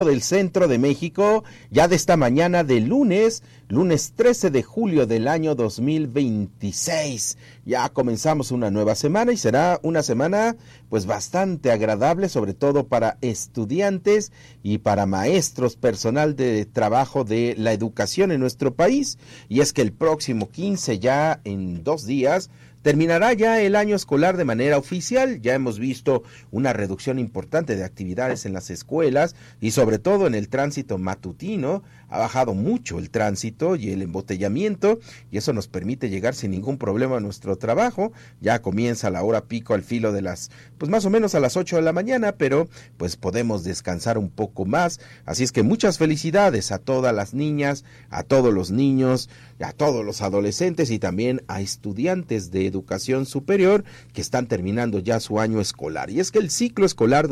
del centro de México, ya de esta mañana de lunes 13 de julio del año 2026. Ya comenzamos una nueva semana y será una semana pues bastante agradable, sobre todo para estudiantes y para maestros, personal de trabajo de la educación en nuestro país. Y es que el próximo 15, ya en 2 días, terminará ya el año escolar de manera oficial. Ya hemos visto una reducción importante de actividades en las escuelas y sobre todo en el tránsito matutino. Ha bajado mucho el tránsito y el embotellamiento y eso nos permite llegar sin ningún problema a nuestro trabajo. Ya comienza la hora pico al filo de pues más o menos a las 8 de la mañana, pero pues podemos descansar un poco más. Así es que muchas felicidades a todas las niñas, a todos los niños, a todos los adolescentes y también a estudiantes de educación superior que están terminando ya su año escolar. Y es que el ciclo escolar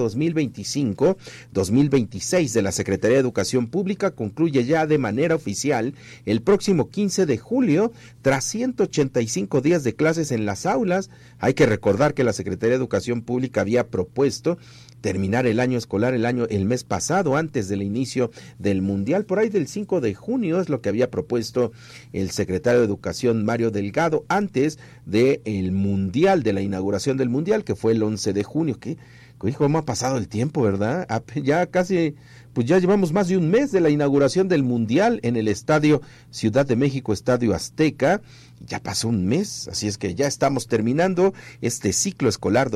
2025-2026 de la Secretaría de Educación Pública concluye ya de manera oficial el próximo 15 de julio, tras 185 días de clases en las aulas. Hay que recordar que la Secretaría de Educación Pública había propuesto terminar el año escolar el mes pasado, antes del inicio del Mundial, por ahí del 5 de junio es lo que había propuesto el secretario de Educación Mario Delgado, antes del Mundial, de la inauguración del Mundial, que fue el 11 de junio. ¿Cómo ha pasado el tiempo, verdad? Ya casi, pues ya llevamos más de un mes de la inauguración del Mundial en el Estadio Ciudad de México, Estadio Azteca. Ya pasó un mes, así es que ya estamos terminando este ciclo escolar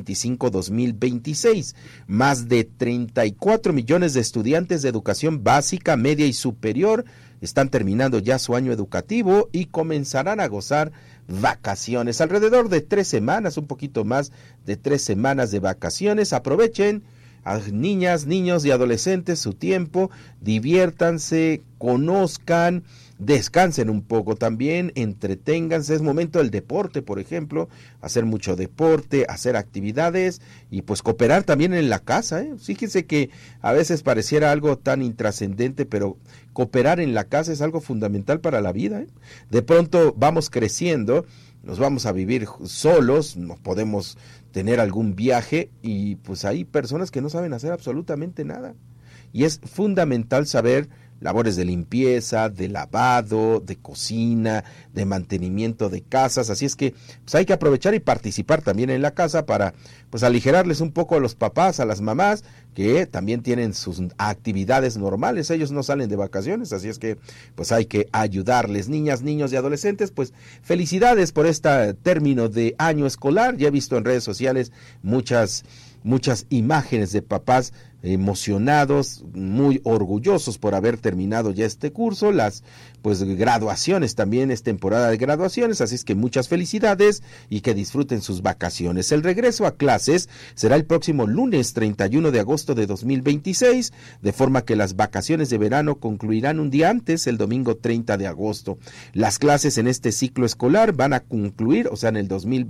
2025-2026. Más de 34 millones de estudiantes de educación básica, media y superior están terminando ya su año educativo y comenzarán a gozar vacaciones. Alrededor de 3 semanas, un poquito más de 3 semanas de vacaciones. Aprovechen, a niñas, niños y adolescentes, su tiempo, diviértanse, conozcan, descansen un poco también, entreténganse. Es momento del deporte, por ejemplo, hacer mucho deporte, hacer actividades y pues cooperar también en la casa, ¿eh? Fíjense que a veces pareciera algo tan intrascendente, pero cooperar en la casa es algo fundamental para la vida, ¿eh? De pronto vamos creciendo, nos vamos a vivir solos, no podemos tener algún viaje y pues hay personas que no saben hacer absolutamente nada. Y es fundamental saber labores de limpieza, de lavado, de cocina, de mantenimiento de casas. Así es que pues hay que aprovechar y participar también en la casa para pues aligerarles un poco a los papás, a las mamás, que también tienen sus actividades normales. Ellos no salen de vacaciones, así es que pues hay que ayudarles. Niñas, niños y adolescentes, pues felicidades por este término de año escolar. Ya he visto en redes sociales muchas imágenes de papás emocionados, muy orgullosos por haber terminado ya este curso. Las pues graduaciones también, es temporada de graduaciones, así es que muchas felicidades y que disfruten sus vacaciones. El regreso a clases será el próximo lunes 31 de agosto de 2026, de forma que las vacaciones de verano concluirán un día antes, el domingo 30 de agosto. Las clases en este ciclo escolar van a concluir, o sea, en el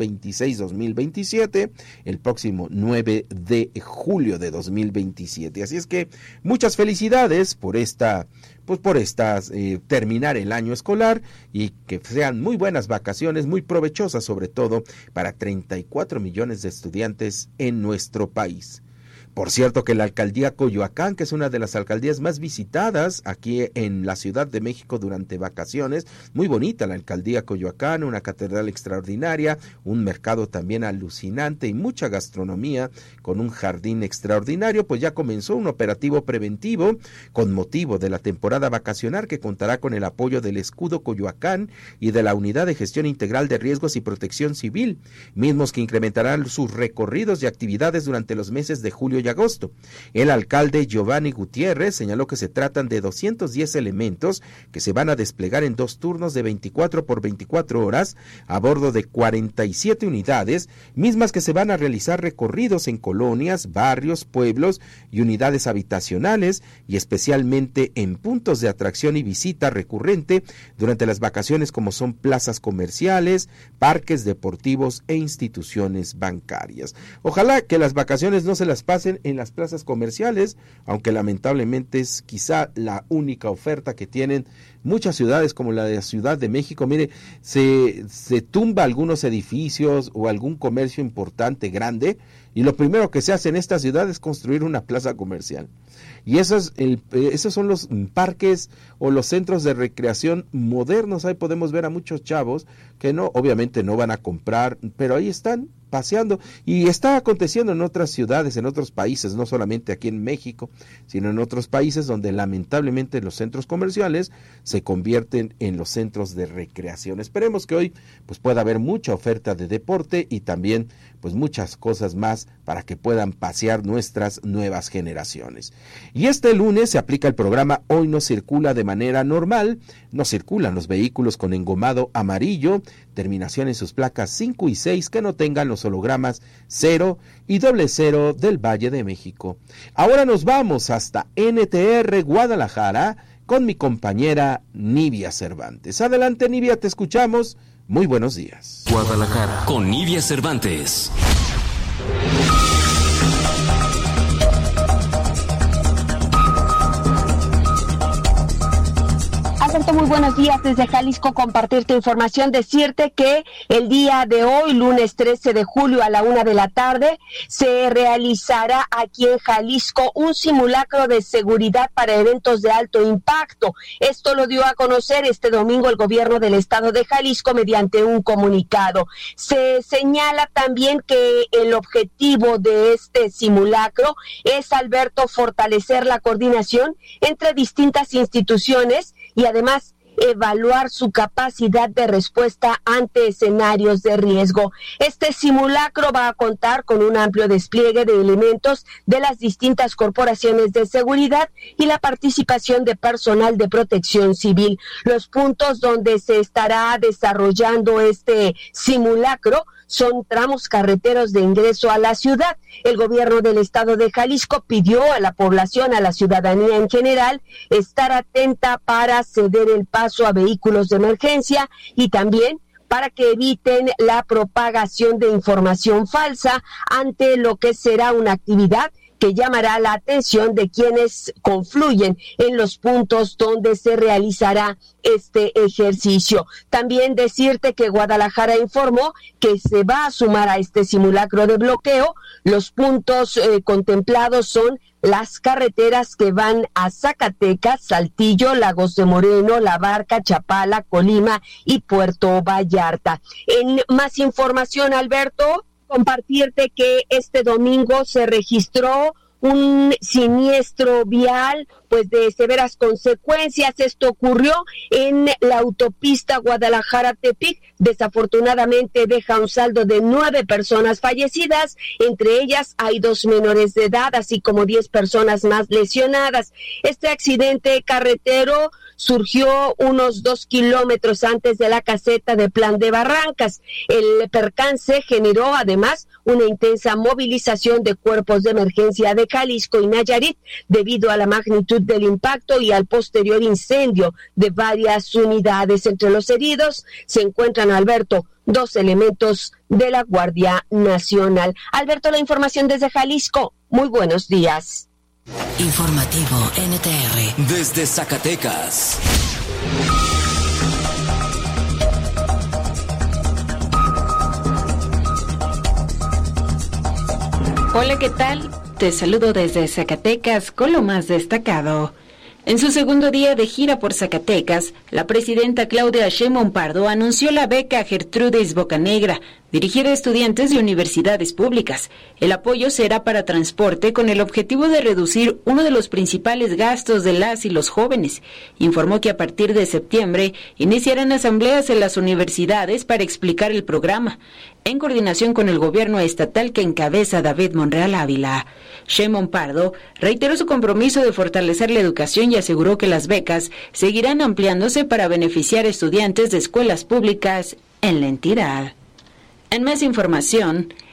2026-2027, el próximo 9 de julio de 2027. Así es que muchas felicidades por terminar el año escolar y que sean muy buenas vacaciones, muy provechosas, sobre todo para 34 millones de estudiantes en nuestro país. Por cierto que la alcaldía Coyoacán, que es una de las alcaldías más visitadas aquí en la Ciudad de México durante vacaciones, muy bonita la alcaldía Coyoacán, una catedral extraordinaria, un mercado también alucinante y mucha gastronomía con un jardín extraordinario, pues ya comenzó un operativo preventivo con motivo de la temporada vacacional que contará con el apoyo del Escudo Coyoacán y de la Unidad de Gestión Integral de Riesgos y Protección Civil, mismos que incrementarán sus recorridos y actividades durante los meses de julio y agosto. El alcalde Giovanni Gutiérrez señaló que se tratan de 210 elementos que se van a desplegar en 2 turnos de 24 por 24 horas a bordo de 47 unidades, mismas que se van a realizar recorridos en colonias, barrios, pueblos y unidades habitacionales y especialmente en puntos de atracción y visita recurrente durante las vacaciones, como son plazas comerciales, parques deportivos e instituciones bancarias. Ojalá que las vacaciones no se las pasen convierten en las plazas comerciales, aunque lamentablemente es quizá la única oferta que tienen muchas ciudades como la de la Ciudad de México. Mire, se tumba algunos edificios o algún comercio importante, grande, y lo primero que se hace en esta ciudad es construir una plaza comercial. Y esos son los parques o los centros de recreación modernos. Ahí podemos ver a muchos chavos que obviamente no van a comprar, pero ahí están paseando, y está aconteciendo en otras ciudades, en otros países, no solamente aquí en México, sino en otros países donde lamentablemente los centros comerciales se convierten en los centros de recreación. Esperemos que hoy pues pueda haber mucha oferta de deporte y también pues muchas cosas más para que puedan pasear nuestras nuevas generaciones. Y este lunes se aplica el programa Hoy no circula de manera normal. No circulan los vehículos con engomado amarillo, terminación en sus placas 5 y 6 que no tengan los hologramas 0 y 00 del Valle de México. Ahora nos vamos hasta NTR Guadalajara con mi compañera Nivia Cervantes. Adelante, Nivia, te escuchamos. Muy buenos días. Guadalajara con Nivia Cervantes. Muy buenos días desde Jalisco, compartirte información, decirte que el día de hoy, lunes 13 de julio a la 1:00 p.m, se realizará aquí en Jalisco un simulacro de seguridad para eventos de alto impacto. Esto lo dio a conocer este domingo el gobierno del estado de Jalisco mediante un comunicado. Se señala también que el objetivo de este simulacro es, Alberto, fortalecer la coordinación entre distintas instituciones y además evaluar su capacidad de respuesta ante escenarios de riesgo. Este simulacro va a contar con un amplio despliegue de elementos de las distintas corporaciones de seguridad y la participación de personal de protección civil. Los puntos donde se estará desarrollando este simulacro son tramos carreteros de ingreso a la ciudad. El gobierno del estado de Jalisco pidió a la población, a la ciudadanía en general, estar atenta para ceder el paso a vehículos de emergencia y también para que eviten la propagación de información falsa ante lo que será una actividad que llamará la atención de quienes confluyen en los puntos donde se realizará este ejercicio. También decirte que Guadalajara informó que se va a sumar a este simulacro de bloqueo. Los puntos contemplados son las carreteras que van a Zacatecas, Saltillo, Lagos de Moreno, La Barca, Chapala, Colima y Puerto Vallarta. En más información, Alberto, compartirte que este domingo se registró un siniestro vial pues de severas consecuencias. Esto ocurrió en la autopista Guadalajara-Tepic. Desafortunadamente deja un saldo de 9 personas fallecidas, entre ellas hay 2 menores de edad, así como 10 personas más lesionadas. Este accidente carretero surgió unos 2 kilómetros antes de la caseta de Plan de Barrancas. El percance generó además una intensa movilización de cuerpos de emergencia de Jalisco y Nayarit debido a la magnitud del impacto y al posterior incendio de varias unidades. Entre los heridos se encuentran, Alberto, 2 elementos de la Guardia Nacional. Alberto, la información desde Jalisco. Muy buenos días. Informativo NTR desde Zacatecas. Hola, ¿qué tal? Te saludo desde Zacatecas con lo más destacado. En su segundo día de gira por Zacatecas, la presidenta Claudia Sheinbaum Pardo anunció la beca Gertrudis Bocanegra, dirigida a estudiantes de universidades públicas. El apoyo será para transporte con el objetivo de reducir uno de los principales gastos de las y los jóvenes. Informó que a partir de septiembre iniciarán asambleas en las universidades para explicar el programa, en coordinación con el gobierno estatal que encabeza David Monreal Ávila. Sheinbaum Pardo reiteró su compromiso de fortalecer la educación y aseguró que las becas seguirán ampliándose para beneficiar a estudiantes de escuelas públicas en la entidad. En más información,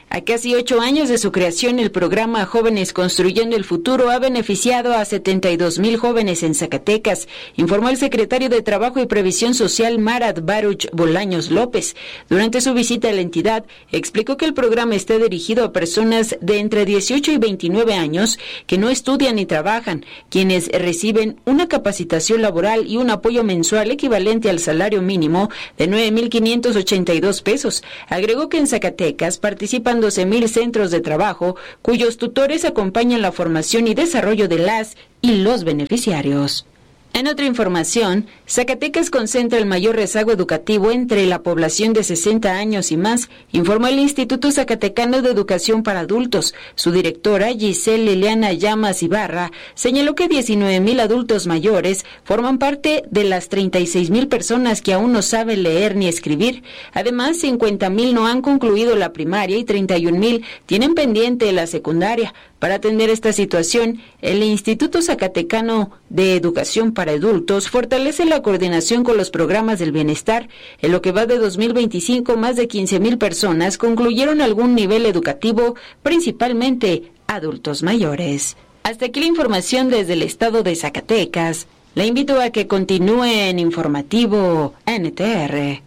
A casi 8 años de su creación, el programa Jóvenes Construyendo el Futuro ha beneficiado a 72,000 jóvenes en Zacatecas, informó el secretario de Trabajo y Previsión Social Marat Baruch Bolaños López. Durante su visita a la entidad, explicó que el programa está dirigido a personas de entre 18 y 29 años que no estudian ni trabajan, quienes reciben una capacitación laboral y un apoyo mensual equivalente al salario mínimo de 9,582 pesos. Agregó que en Zacatecas participan 12,000 centros de trabajo, cuyos tutores acompañan la formación y desarrollo de las y los beneficiarios. En otra información, Zacatecas concentra el mayor rezago educativo entre la población de 60 años y más, informó el Instituto Zacatecano de Educación para Adultos. Su directora, Giselle Liliana Llamas Ibarra, señaló que 19,000 adultos mayores forman parte de las 36,000 personas que aún no saben leer ni escribir. Además, 50,000 no han concluido la primaria y 31,000 tienen pendiente la secundaria. Para atender esta situación, el Instituto Zacatecano de Educación para Adultos fortalece la coordinación con los programas del bienestar. En lo que va de 2025, más de 15,000 personas concluyeron algún nivel educativo, principalmente adultos mayores. Hasta aquí la información desde el estado de Zacatecas. Le invito a que continúe en Informativo NTR.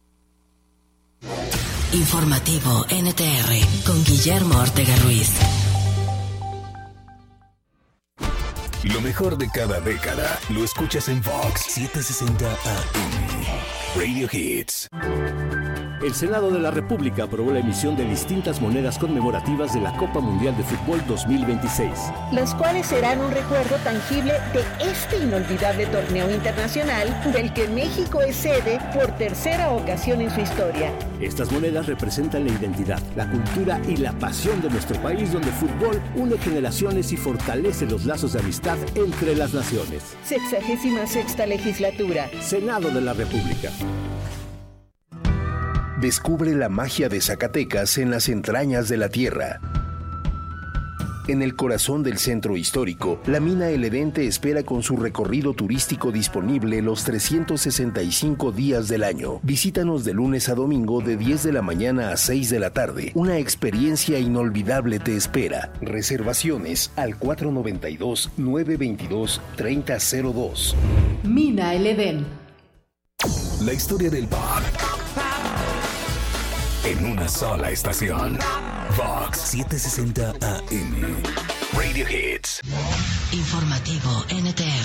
Informativo NTR con Guillermo Ortega Ruiz. Lo mejor de cada década lo escuchas en Vox 760 AM. Radio Hits. El Senado de la República aprobó la emisión de distintas monedas conmemorativas de la Copa Mundial de Fútbol 2026. Las cuales serán un recuerdo tangible de este inolvidable torneo internacional del que México es sede por tercera ocasión en su historia. Estas monedas representan la identidad, la cultura y la pasión de nuestro país, donde el fútbol une generaciones y fortalece los lazos de amistad entre las naciones. 66ª legislatura. Senado de la República. Descubre la magia de Zacatecas en las entrañas de la tierra. En el corazón del centro histórico, la mina El Edén te espera con su recorrido turístico disponible los 365 días del año. Visítanos de lunes a domingo de 10 de la mañana a 6 de la tarde. Una experiencia inolvidable te espera. Reservaciones al 492-922-3002. Mina El Edén. La historia del pop en una sola estación. Vox 760 AM. Radio Hits. Informativo NTR.